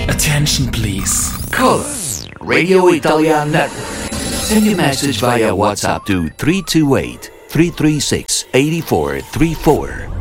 Attention, please. Call us, Radio Italian Network. Send your message via WhatsApp to 328-336-8434